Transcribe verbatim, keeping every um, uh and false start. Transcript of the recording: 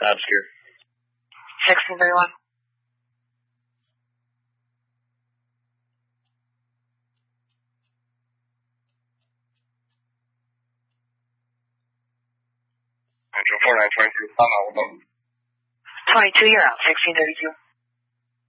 Obscure. sixteen thirty-one. Four nine twenty two. I'm out. twenty-two, you're out. sixteen thirty-two.